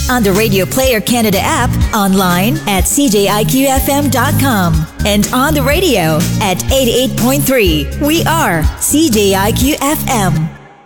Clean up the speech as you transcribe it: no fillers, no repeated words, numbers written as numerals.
On the Radio Player Canada app, online at cjiqfm.com, and on the radio at 88.3. We are CJIQ FM.